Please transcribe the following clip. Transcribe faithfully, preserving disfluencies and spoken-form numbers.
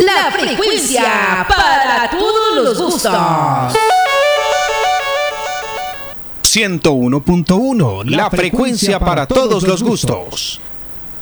La frecuencia para todos los gustos. ciento uno punto uno, la frecuencia para todos los gustos.